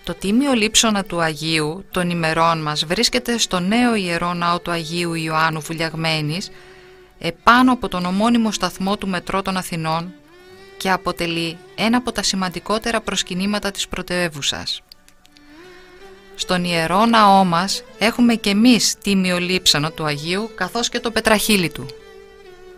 Το τίμιο λείψονα του Αγίου των ημερών μας βρίσκεται στο νέο Ιερό Ναό του Αγίου Ιωάννου Βουλιαγμένης, επάνω από τον ομώνυμο σταθμό του μετρό των Αθηνών και αποτελεί ένα από τα σημαντικότερα προσκυνήματα της πρωτεύουσας. Στον Ιερό Ναό μας έχουμε και εμείς τίμιο λείψανο του Αγίου καθώς και το πετραχύλι του.